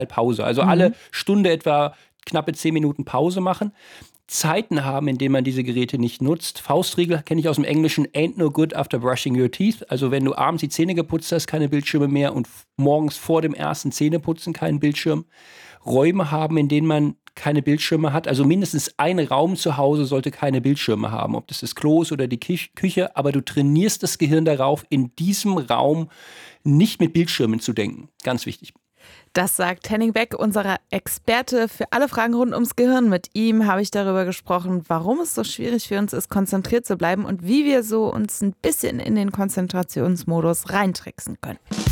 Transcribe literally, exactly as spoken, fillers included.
Pause. Also Mhm. alle Stunde etwa knappe zehn Minuten Pause machen. Zeiten haben, in denen man diese Geräte nicht nutzt. Faustregel kenne ich aus dem Englischen, ain't no good after brushing your teeth. Also wenn du abends die Zähne geputzt hast, keine Bildschirme mehr und morgens vor dem ersten Zähneputzen keinen Bildschirm. Räume haben, in denen man keine Bildschirme hat. Also mindestens ein Raum zu Hause sollte keine Bildschirme haben. Ob das das Klo ist oder die Küche. Aber du trainierst das Gehirn darauf, in diesem Raum nicht mit Bildschirmen zu denken. Ganz wichtig. Das sagt Henning Beck, unser Experte für alle Fragen rund ums Gehirn. Mit ihm habe ich darüber gesprochen, warum es so schwierig für uns ist, konzentriert zu bleiben und wie wir so uns ein bisschen in den Konzentrationsmodus reintricksen können.